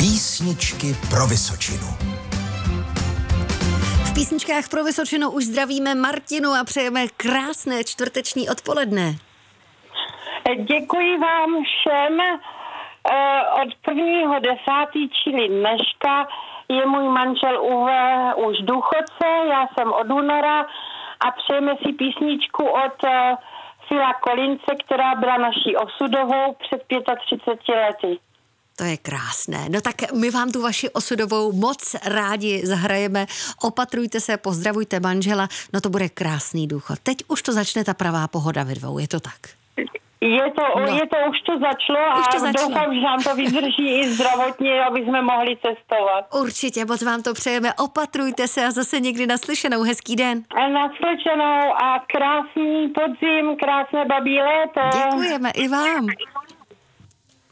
Písničky pro Vysočinu. V písničkách pro Vysočinu už zdravíme Martinu a přejeme krásné čtvrteční odpoledne. Děkuji vám všem. Od 1.10., čili dneška, je můj manžel Uwe už důchodce, já jsem od února a přejeme si písničku od Phila Collinse, která byla naší osudovou před 35 lety. To je krásné. No tak my vám tu vaši osudovou moc rádi zahrajeme. Opatrujte se, pozdravujte manžela, no to bude krásný důchod. Teď už to začne ta pravá pohoda ve dvou, je to tak? Už to začalo a doufám, že nám to vydrží i zdravotně, aby jsme mohli cestovat. Určitě, moc vám to přejeme. Opatrujte se a zase někdy naslyšenou. Hezký den. Naslyšenou a krásný podzim, krásné babí léto. Děkujeme i vám.